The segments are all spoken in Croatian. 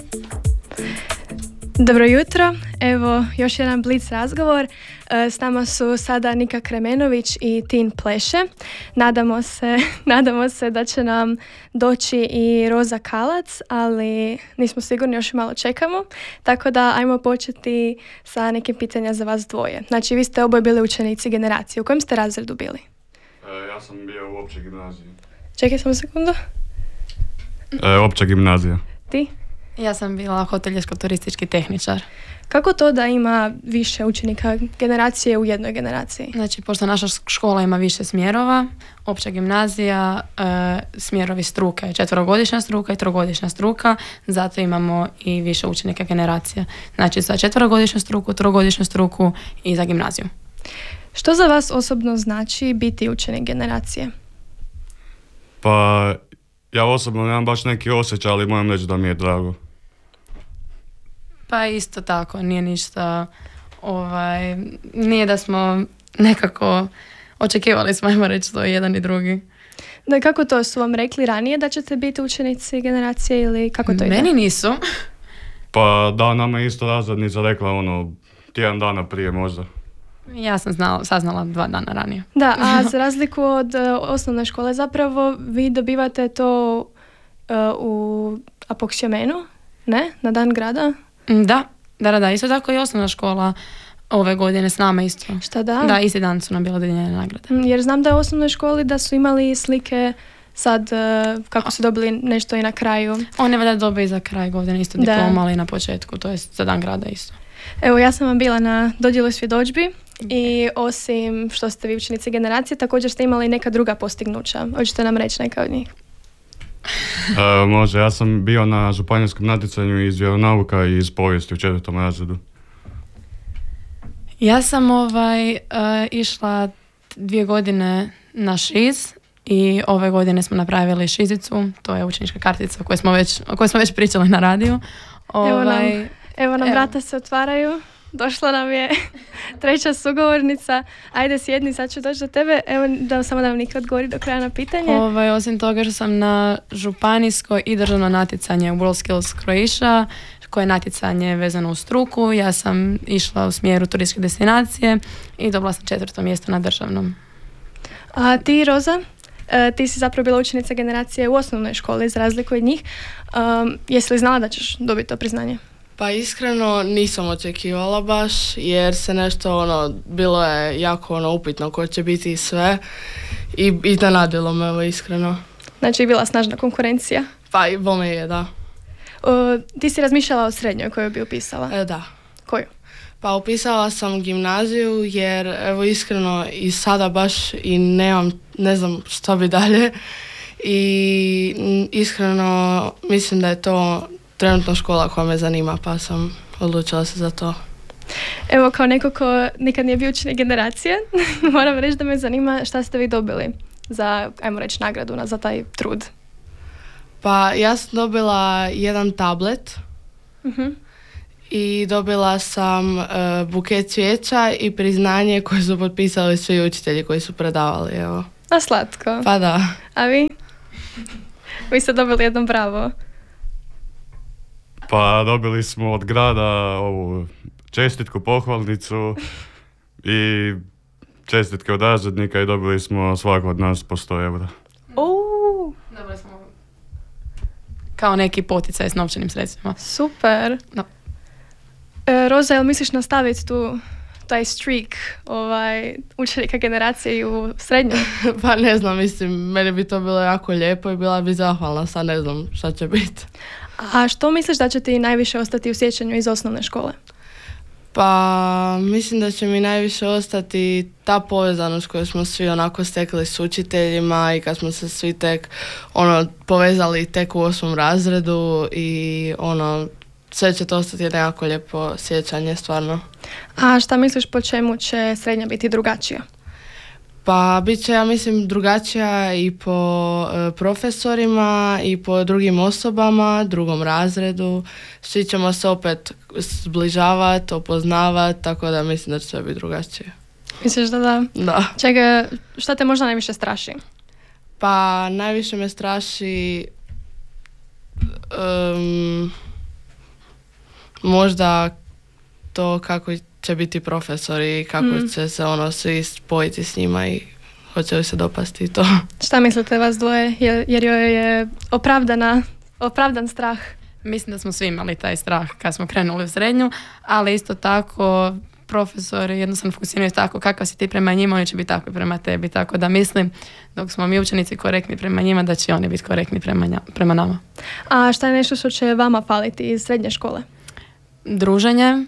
Dobro jutro, evo još jedan blic razgovor. S nama su sada Nika Kremenović i Tin Pleše. Nadamo se da će nam doći i Roza Kalac, ali nismo sigurni, još malo čekamo. Tako da ajmo početi sa nekim pitanja za vas dvoje. Znači, vi ste oboje bili učenici generacije. U kojem ste razredu bili? Ja sam bio u općoj gimnaziji. Čekaj samo sekundu. Opća gimnazija. Ti? Ja sam bila hoteljersko-turistički tehničar. Kako to da ima više učenika generacije u jednoj generaciji? Znači, pošto naša škola ima više smjerova, opća gimnazija, smjerovi struke, 4-godišnja struka i 3-godišnja struka, zato imamo i više učenika generacije. Znači, za 4-godišnju struku, 3-godišnju struku i za gimnaziju. Što za vas osobno znači biti učenik generacije? Pa, ja osobno nemam baš neki osjećaj, ali moram reći da mi je drago. Pa isto tako, nije ništa, nije da smo nekako očekivali smo, ajmo reći, to jedan i drugi. Da, kako to su vam rekli ranije da ćete biti učenici generacije ili kako to ide? Meni nisu. Pa da, nama je isto razrednica rekla tjedan dana prije možda. Ja sam saznala 2 dana ranije. Da, a za razliku od osnovne škole zapravo vi dobivate to u Apoksjemenu, ne? Na dan grada? Da, isto tako i osnovna škola ove godine s nama isto. Šta da? Da, isti dan su nam bile dodijeljene nagrade. Jer znam da je u osnovnoj školi da su imali slike sad kako su dobili nešto i na kraju. Oni valjda dobe i za kraj godine isto diploma, ali i na početku, to je za dan grada isto. Evo, ja sam vam bila na dodjelu svjedodžbi i osim što ste vi učenici generacije, također ste imali neka druga postignuća. Hoćete nam reći neka od njih? Može, ja sam bio na županijskom natjecanju iz vjeronauka i iz povijesti u 4. razredu. Ja sam išla 2 godine na šiz i ove godine smo napravili šizicu, to je učenička kartica o kojoj smo već pričali na radiju. Evo nam vrata se otvaraju. Došla nam je 3. sugovornica. Ajde sjedni, sad ću doći do tebe. Evo samo da vam Nika odgovori do kraja na pitanje. Osim toga što sam na županijsko i državno natjecanje u WorldSkills Croatia, koje je natjecanje vezano u struku. Ja sam išla u smjeru turističke destinacije i dobila sam 4. mjesto na državnom. A ti, Roza? Ti si zapravo bila učenica generacije u osnovnoj školi, za razliku od njih. Jesi li znala da ćeš dobiti to priznanje? Pa iskreno nisam očekivala baš, jer se nešto bilo je jako upitno ko će biti sve i iznenadilo me iskreno. Znači bila snažna konkurencija? Pa i bome je, da. Ti si razmišljala o srednjoj koju bi upisala? Da. Koju? Pa upisala sam gimnaziju jer evo iskreno i sada baš i ne znam što bi dalje i iskreno mislim da je to trenutno škola koja me zanima, pa sam odlučila se za to. Evo, kao neko ko nikad nije bio učenik generacije, moram reći da me zanima šta ste vi dobili za, ajmo reći, nagradu za taj trud. Pa ja sam dobila jedan tablet i dobila sam buket cvijeća i priznanje koje su potpisali svi učitelji koji su predavali, evo. A slatko. Pa da. A vi? Vi ste dobili jedno bravo. Pa dobili smo od grada ovu čestitku, pohvalnicu i čestitke od razrednika i dobili smo svako od nas po 100 eura. Dobili smo kao neki poticaj s novčanim sredstvima. Super. No. Roza, jel misliš nastaviti taj streak učenika generacije u srednjoj? Pa ne znam, mislim, meni bi to bilo jako lijepo i bila bi zahvalna, sad ne znam šta će biti. A što misliš da će ti najviše ostati u sjećanju iz osnovne škole? Pa mislim da će mi najviše ostati ta povezanost koju smo svi onako stekli s učiteljima i kad smo se svi tek povezali tek u 8. razredu i sve će to ostati nekako lijepo sjećanje stvarno. A šta misliš po čemu će srednja biti drugačija? Pa bit će, ja mislim, drugačija i po profesorima i po drugim osobama, drugom razredu. Svi ćemo se opet zbližavati, opoznavati, tako da mislim da će sve biti drugačije. Misliš da da? Da. Čega, šta te možda najviše straši? Pa najviše me straši možda to kako će biti profesori, kako će se svi spojiti s njima i hoće li se dopasti i to. Šta mislite vas dvoje? Jer joj je opravdan strah. Mislim da smo svi imali taj strah kad smo krenuli u srednju, ali isto tako profesori jednostavno funkcioniraju tako kakav si ti prema njima, oni će biti takvi prema tebi. Tako da mislim, dok smo mi učenici korektni prema njima, da će oni biti korektni prema nama. A šta je nešto što će vama faliti iz srednje škole? Druženje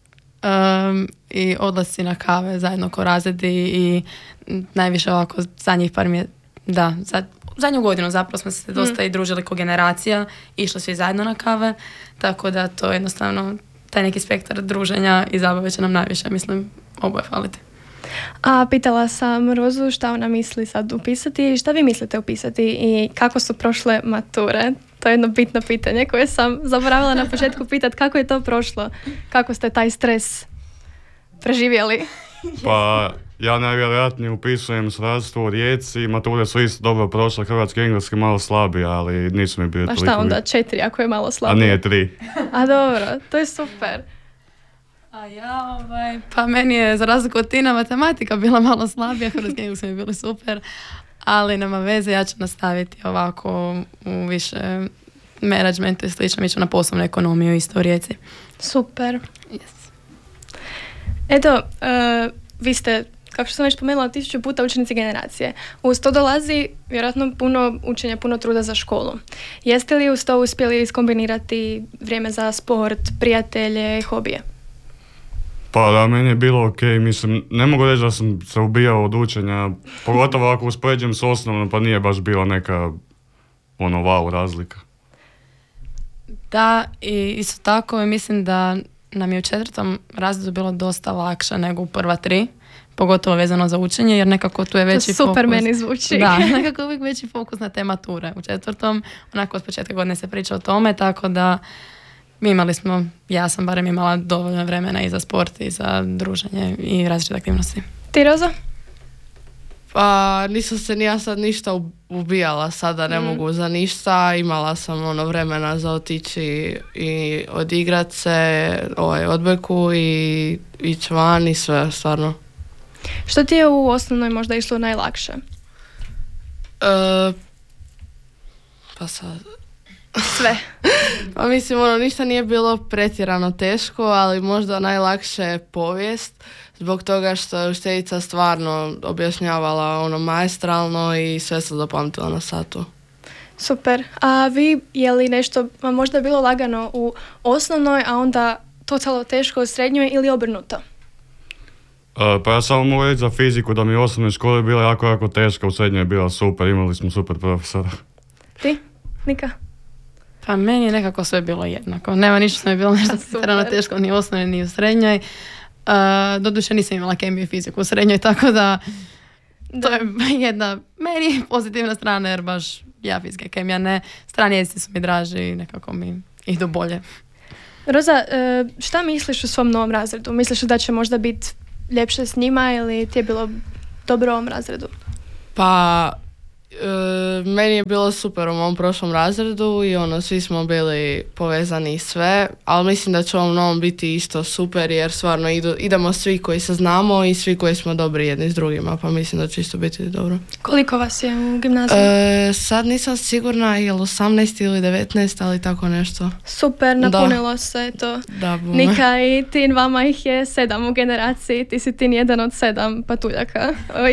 i odlasci na kave zajedno ko razredi i najviše ovako zadnjih par zadnju godinu zapravo smo se dosta i družili ko generacija, išli svi zajedno na kave, tako da to jednostavno taj neki spektar druženja i zabave će nam najviše, mislim, oboje faliti. A pitala sam Rozu šta ona misli sad upisati i šta vi mislite upisati i kako su prošle mature? To je jedno bitno pitanje koje sam zaboravila na početku pitati. Kako je to prošlo? Kako ste taj stres preživjeli? Pa ja najvjerojatnije upisujem srodstvo u Rijeci, mature su isto dobro prošle, hrvatski i engleski malo slabije, ali nisu mi bili toliko. A šta onda 4 ako je malo slabije? A nije 3. A dobro, to je super. A ja, pa meni je za razliku od Tina matematika bila malo slabija, hrvatski i engleski mi bili super, ali nema veze, ja ću nastaviti ovako u više menadžmentu i slično, mi ću na poslovnu ekonomiju isto u Rijeci. Super. Yes. Eto, vi ste, kako što sam već spomenula, 1000 puta učenici generacije. Uz to dolazi vjerojatno puno učenja, puno truda za školu. Jeste li uz to uspjeli iskombinirati vrijeme za sport, prijatelje, hobije? Pa da, meni je bilo ok, mislim, ne mogu reći da sam se ubijao od učenja, pogotovo ako uspoređujem s osnovnom, pa nije baš bila neka wow razlika. Da, i isto tako mislim da nam je u 4. razredu bilo dosta lakše nego u prva 3, pogotovo vezano za učenje, jer nekako tu je veći fokus. Super meni zvuči. Da, nekako uvijek veći fokus na te mature. U 4. onako od početka godine se priča o tome, tako da ja sam barem imala dovoljno vremena i za sport i za druženje i različite aktivnosti. Ti, Roza? Pa nisam se ni ja sad ništa ubijala, sada ne mogu za ništa, imala sam vremena za otići i odigrat se, odbojku i ići van i sve, stvarno. Što ti je u osnovnoj možda išlo najlakše? Pa sad... Sve. Pa mislim, ništa nije bilo pretjerano teško, ali možda najlakše je povijest, zbog toga što je učiteljica stvarno objašnjavala maestralno i sve sam zapamtila na satu. Super. A vi, je li nešto vam možda bilo lagano u osnovnoj, a onda totalno teško u srednjoj ili obrnuto? Pa ja samo mogu reći za fiziku da mi u osnovnoj školi bila jako teška, u srednjoj je bila super, imali smo super profesora. Ti, Nika? Pa meni je nekako sve bilo jednako. Nema ništa što mi je bilo nešto pretjerano teško ni u osnovnoj ni u srednjoj. Doduše nisam imala kemiju i fiziku u srednjoj, tako da to je jedna meni pozitivna strana, jer baš ja fizika i kemija ne. Strani jezici su mi draži i nekako mi idu bolje. Roza, šta misliš u svom novom razredu? Misliš da će možda biti ljepše s njima ili ti je bilo dobro u ovom razredu? Pa... meni je bilo super u mom prošlom razredu i svi smo bili povezani i sve, ali mislim da će ovom novom biti isto super jer stvarno idemo svi koji se znamo i svi koji smo dobri jedni s drugima, pa mislim da će isto biti dobro. Koliko vas je u gimnaziji? Sad nisam sigurna je li 18 ili 19, ali tako nešto. Super, napunilo se to. Da, Nika i Tin, vama ih je 7 u generaciji, ti si Tin jedan od 7 patuljaka.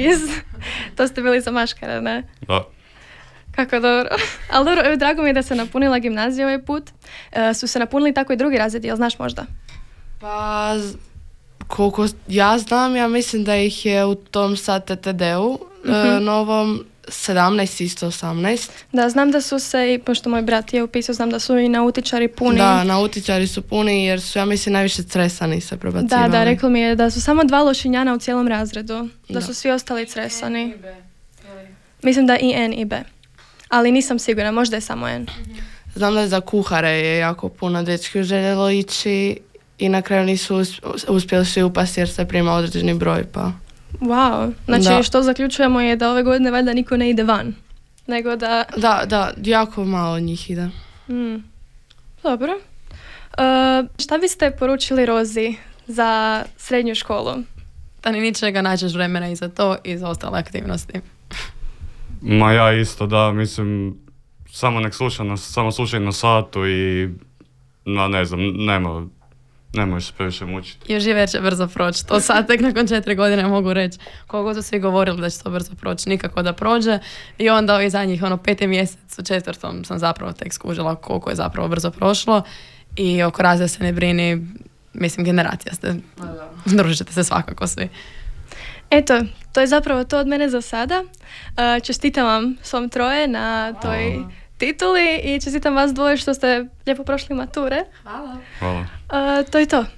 To ste bili zamaškare, ne? Da. Kako dobro. Ali dobro, evo, drago mi je da se napunila gimnazija ovaj put. Su se napunili tako i drugi razredi, jel znaš možda? Pa, koliko ja znam, ja mislim da ih je u tom sad TTD-u novom 17, isto 18. Da, znam da su se, i pošto moj brat je upisao, znam da su i nautičari puni. Da, nautičari su puni jer su, ja mislim, najviše Cresani se prebacivali. Da, rekli mi je da su samo 2 Lošinjana u cijelom razredu. Da su svi ostali Cresani. Mislim da i N i B. Ali nisam sigurna, možda je samo N. Znam da je za kuhare je jako puno dečki željelo ići i na kraju nisu uspjeli svi upasti jer se prima određeni broj, pa... Wow, znači što zaključujemo je da ove godine valjda niko ne ide van, nego da... Da, jako malo njih ide. Dobro. Šta biste poručili Rozi za srednju školu? Da ni ničega nađeš vremena i za to i za ostale aktivnosti. Ma ja isto, da, mislim, samo slušaj na satu i, ne znam, nemoj se previše mučiti. I život će brzo proći. To sad tek nakon 4 godine mogu reći. Koliko su svi govorili da će to brzo proći, nikako da prođe. I onda ovih zadnjih 5. mjesec, u 4. sam zapravo tek skužila koliko je zapravo brzo prošlo. I oko razreda se ne brini, mislim, generacija ste. Družit ćete se svakako svi. Eto, to je zapravo to od mene za sada. Čestitam vam svom troje na toj tituli i čestitam vas dvoje što ste lijepo prošli mature. Hvala. To je to.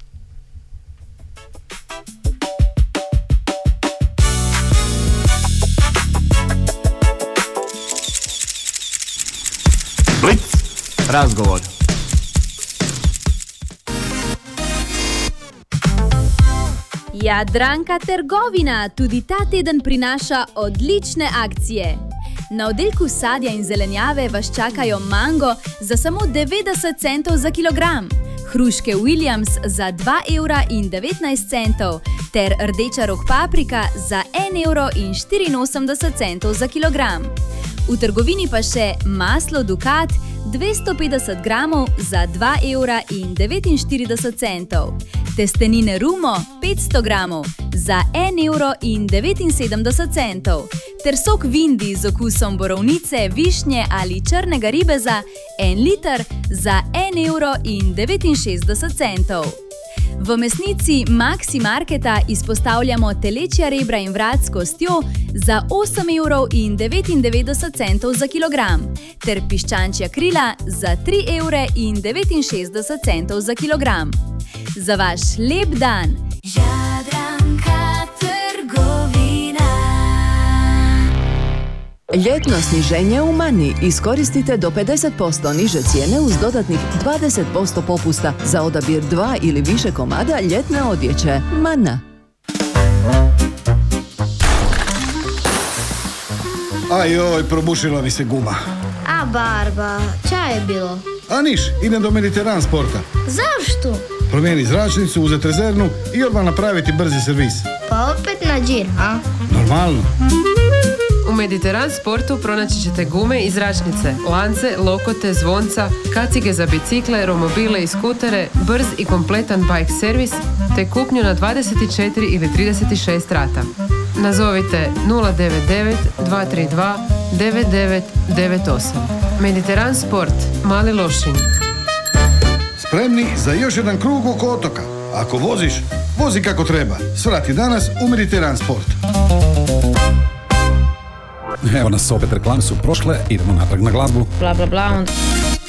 Blic, razgovor. Jadranka Trgovina tudi ta teden prinaša odlične akcije. Na oddelku sadja in zelenjave vas čakajo mango za samo 90 centov za kilogram, hruške Williams za 2,19 € ter rdeča rok paprika za 1,84 € za kilogram. V trgovini pa še maslo Dukat 250 gramov za 2,49 €, testenine Rumo 500 gramov za 1,79 € ter sok Vindi z okusom borovnice, višnje ali črnega ribeza 1 liter za 1,69 €. V mesnici Maxi Marketa izpostavljamo telečja rebra in vrat s kostjo za 8,99 € za kilogram ter piščančja krila za 3,69 € za kilogram. Za vaš lep dan! Jadranka Trgovina. Ljetno sniženje u Mani. Iskoristite do 50% niže cijene uz dodatnih 20% popusta za odabir 2 ili više komada ljetne odjeće. Mana. Ajoj, probušila mi se guma. A Barba, čaj je bilo? A niš, idem do Mediteran sporta. Zašto? Promijeni zračnicu, uzeti rezervnu i odmah napraviti brzi servis. Pa opet na džir, a? Normalno. U Mediteran sportu pronaći ćete gume i zračnice, lance, lokote, zvonca, kacige za bicikle, romobile i skutere, brz i kompletan bike servis, te kupnju na 24 ili 36 rata. Nazovite 099 232 9998. Mediteran sport, Mali Lošinj. Spremni za još jedan krug oko otoka. Ako voziš, vozi kako treba. Svrati danas u Mediteran sport. Evo nas opet, reklame su prošle, idemo natrag na glazbu. Bla bla bla.